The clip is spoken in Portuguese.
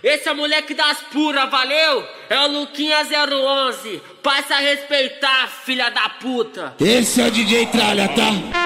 Esse é o moleque das puras, valeu? É o Luquinha 011. Passa a respeitar, filha da puta. Esse é o DJ Tralha, tá?